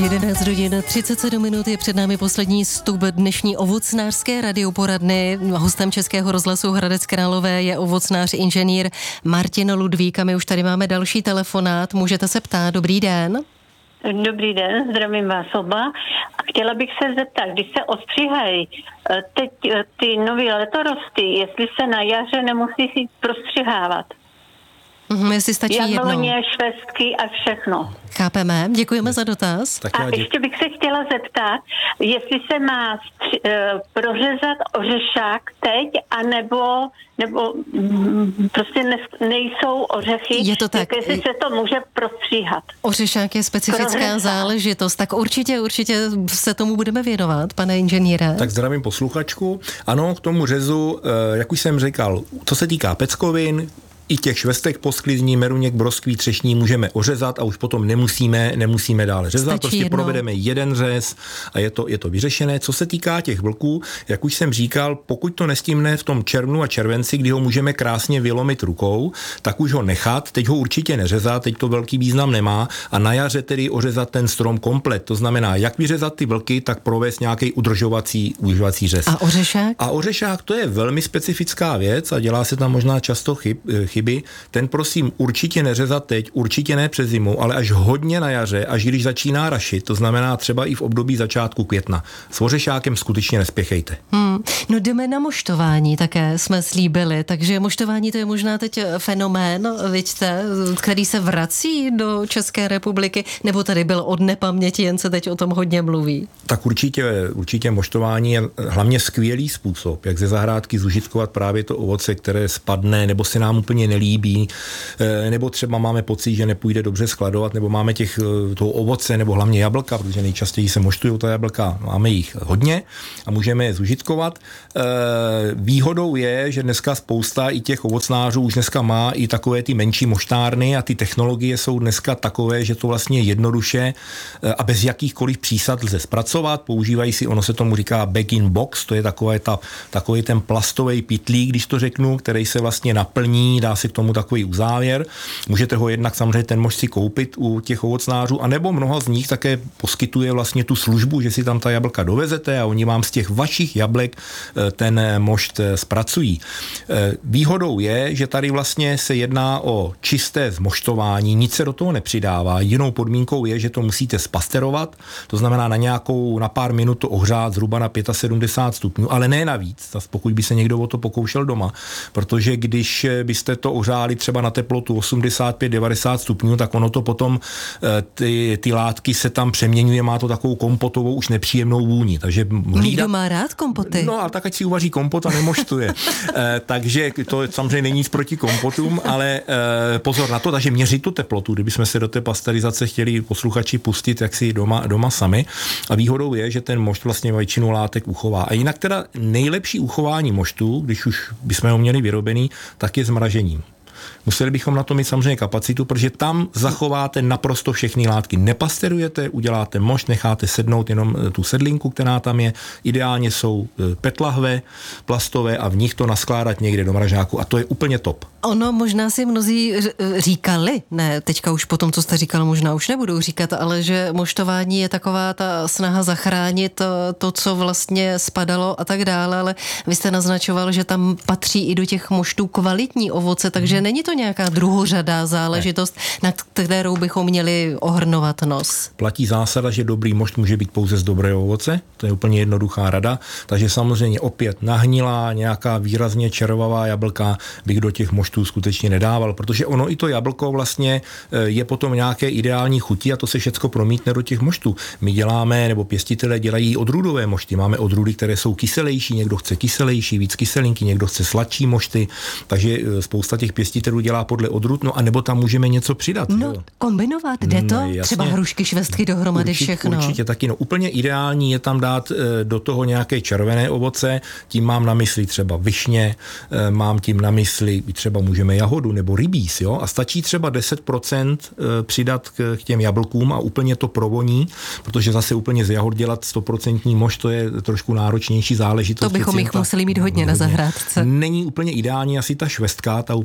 11 hodin 37 minut je před námi poslední vstup dnešní ovocnářské radioporadny. Hostem Českého rozhlasu Hradec Králové je ovocnář inženýr Martin Ludvík a my už tady máme další telefonát. Můžete se ptát. Dobrý den. Dobrý den, zdravím vás oba. A chtěla bych se zeptat, když se ostříhají teď ty nový letorosty, jestli se na jaře nemusí si prostřihávat. Jestli stačí jednou. Jabloně, švestky a všechno. Chápeme, děkujeme za dotaz. A ještě bych se chtěla zeptat, jestli se má prořezat ořešák teď, nebo prostě nejsou ořechy. Je to tak. Jestli se to může prostříhat. Ořešák je specifická záležitost, tak určitě se tomu budeme věnovat, pane inženýre. Tak zdravím posluchačku. Ano, k tomu řezu, jak už jsem říkal, co se týká peckovin, i těch švestek posklizní, meruněk, broskví, třešní můžeme ořezat a už potom nemusíme dále řezat. Stačí prostě jednou. provedeme jeden řez a je to vyřešené. Co se týká těch vlků, jak už jsem říkal, pokud to nestihne v tom červnu a červenci, kdy ho můžeme krásně vylomit rukou, tak už ho nechat, teď ho určitě neřezat, teď to velký význam nemá a na jaře tedy ořezat ten strom komplet. To znamená, jak vyřezat ty vlky, tak provést nějaký udržovací řez. A ořešák? A ořešák to je velmi specifická věc a dělá se tam možná často chyby. Ten prosím určitě neřezat teď, určitě ne přes zimu, ale až hodně na jaře, až když začíná rašit, to znamená třeba i v období začátku května. S ořešákem skutečně nespěchejte. No jdeme na moštování, také jsme slíbili, takže moštování to je možná teď fenomén, vidíte, který se vrací do České republiky, nebo tady byl od nepaměti, jen se teď o tom hodně mluví. Tak určitě moštování je hlavně skvělý způsob, jak ze zahrádky zužitkovat právě to ovoce, které spadne, nebo se nám úplně nelíbí, nebo třeba máme pocit, že nepůjde dobře skladovat, nebo máme toho ovoce, nebo hlavně jablka, protože nejčastěji se moštují ta jablka, máme jich hodně a můžeme je zužitkovat. Výhodou je, že dneska spousta i těch ovocnářů už dneska má i takové ty menší moštárny a ty technologie jsou dneska takové, že to vlastně jednoduše a bez jakýchkoliv přísad lze zpracovat. Používají si, ono se tomu říká bag-in-box, to je takový ten plastový pytlík, když to řeknu, který se vlastně naplní, dá si k tomu takový uzávěr. Můžete ho jednak samozřejmě ten mošt si koupit u těch ovocnářů, anebo mnoho z nich také poskytuje vlastně tu službu, že si tam ta jablka dovezete a oni vám z těch vašich jablek ten mošt zpracují. Výhodou je, že tady vlastně se jedná o čisté zmoštování, nic se do toho nepřidává. Jinou podmínkou je, že to musíte spasterovat, to znamená na pár minut to ohřát zhruba na 75 stupňů, ale ne navíc, pokud by se někdo o to pokoušel doma, protože když byste to ohřáli třeba na teplotu 85-90 stupňů, tak ono to potom ty látky se tam přeměňuje, má to takovou kompotovou už nepříjemnou vůni. Takže Někdo má rád kompoty. No a tak ať si uvaří kompot a nemoštuje. Takže to samozřejmě není nic proti kompotům, ale pozor na to, takže měřit tu teplotu, kdybychom se do té pasterizace chtěli posluchači pustit jak si doma sami. A výhodou je, že ten mošt vlastně většinu látek uchová. A jinak teda nejlepší uchování moštu, když už bychom ho měli vyrobený, tak je zmražením. Museli bychom na to mít samozřejmě kapacitu, protože tam zachováte naprosto všechny látky. Nepasterujete, uděláte mošt, necháte sednout jenom tu sedlinku, která tam je. Ideálně jsou PET lahve plastové a v nich to naskládat někde do mrazáku a to je úplně top. Ono možná si mnozí říkali, ne, teďka už po tom, co jste říkal, možná už nebudou říkat, ale že moštování je taková ta snaha zachránit to, co vlastně spadalo a tak dále, ale vy jste naznačoval, že tam patří i do těch moštů kvalitní ovoce, takže není to nějaká druhořadá záležitost, na kterou bychom měli ohrnovat nos. Platí zásada, že dobrý mošt může být pouze z dobrého ovoce, to je úplně jednoduchá rada, takže samozřejmě opět nahnilá, nějaká výrazně červavá jablka bych do těch moštů skutečně nedával, protože ono i to jablko vlastně je potom nějaké ideální chuti a to se všecko promítne do těch moštů. My děláme, nebo pěstitelé dělají odrůdové mošty, máme odrůdy, které jsou kyselější, někdo chce kyselější, víc kyselinky, někdo chce sladší mošty, takže spousta těch pěstitelů dělá podle odrůd, no a nebo tam můžeme něco přidat. No, jo. Kombinovat, jde to? Jasně. Třeba hrušky, švestky dohromady všechno. Určitě taky, no úplně ideální je tam dát do toho nějaké červené ovoce, tím mám na mysli třeba višně, mám tím na mysli třeba můžeme jahodu nebo rybíz, jo, a stačí třeba 10% přidat k těm jablkům a úplně to provoní, protože zase úplně z jahod dělat 100% mošt, to je trošku náročnější záležitost. To bychom jich museli mít hodně na zahrádce. Není úplně ideální asi ta švestka, ta úplně třeba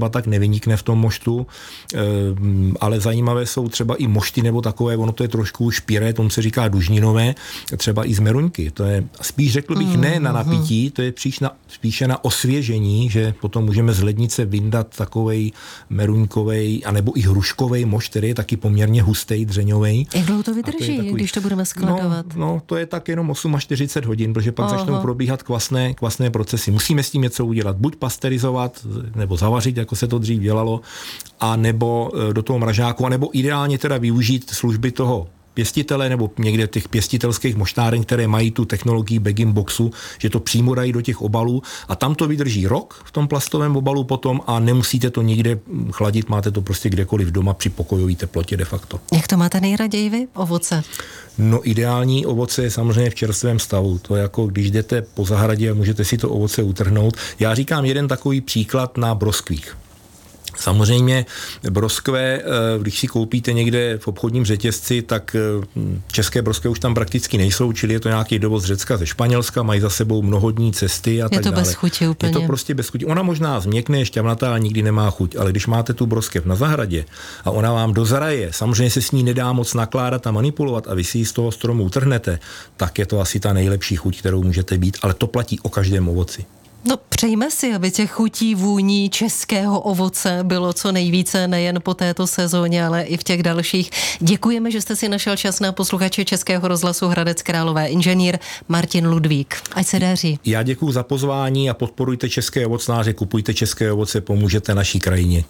třeba tak nevynikne v tom moštu, ale zajímavé jsou třeba i mošty nebo takové, ono to je trošku špiré, tomu se říká dužninové, třeba i z meruňky. To je spíš, řekl bych, ne na napití, to je spíše na osvěžení, že potom můžeme z lednice vyndat takovej meruňkovej, anebo i hruškovej mošt, který je taky poměrně hustý, dřeňovej. Jak dlouho to vydrží, takový, když to budeme skladovat? No, to je tak jenom 48 hodin, protože pak začnou probíhat kvasné procesy. Musíme s tím něco udělat, buď pasterizovat, nebo zavařit, jako se to dřív dělalo, a nebo do toho mražáku, a nebo ideálně teda využít služby toho pěstitele nebo někde těch pěstitelských moštáren, které mají tu technologii bag-in boxu, že to přímo dají do těch obalů a tam to vydrží rok v tom plastovém obalu potom a nemusíte to nikde chladit, máte to prostě kdekoliv doma při pokojové teplotě de facto. Jak to máte nejraději vy, ovoce? No ideální ovoce je samozřejmě v čerstvém stavu. To je jako když jdete po zahradě a můžete si to ovoce utrhnout. Já říkám jeden takový příklad na broskvích. Samozřejmě broskve, když si koupíte někde v obchodním řetězci, tak české broskve už tam prakticky nejsou, čili je to nějaký dovoz z Řecka, ze Španělska, mají za sebou mnohodní cesty a tak dále. Je to bez chuti úplně. Je to prostě bez chuti. Ona možná změkne, je šťavnatá, ale nikdy nemá chuť, ale když máte tu broskev na zahradě a ona vám dozraje, samozřejmě se s ní nedá moc nakládat a manipulovat a vy si ji z toho stromu utrhnete, tak je to asi ta nejlepší chuť, kterou můžete být, ale to platí o každém ovoci. No přejme si, aby těch chutí, vůní českého ovoce bylo co nejvíce, nejen po této sezóně, ale i v těch dalších. Děkujeme, že jste si našel čas na posluchače Českého rozhlasu Hradec Králové. Inženýr Martin Ludvík. Ať se daří. Já děkuju za pozvání a podporujte české ovocnáře, kupujte české ovoce, pomůžete naší krajině.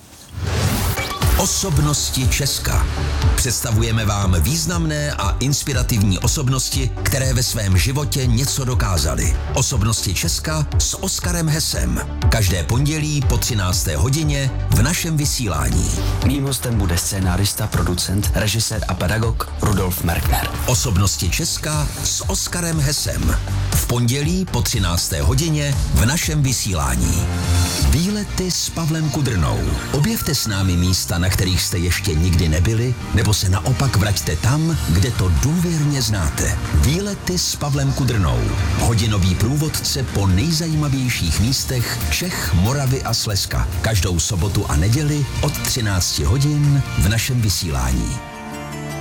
Osobnosti Česka. Představujeme vám významné a inspirativní osobnosti, které ve svém životě něco dokázaly. Osobnosti Česka s Oskarem Hesem. Každé pondělí po 13. hodině v našem vysílání. Mým hostem bude scénárista, producent, režisér a pedagog Rudolf Merkner. Osobnosti Česka s Oskarem Hesem. V pondělí po 13. hodině v našem vysílání. Výlety s Pavlem Kudrnou. Objevte s námi místa, na kterých jste ještě nikdy nebyli, nebo se naopak vraťte tam, kde to důvěrně znáte. Výlety s Pavlem Kudrnou. Hodinový průvodce po nejzajímavějších místech Čech, Moravy a Slezska. Každou sobotu a neděli od 13 hodin v našem vysílání.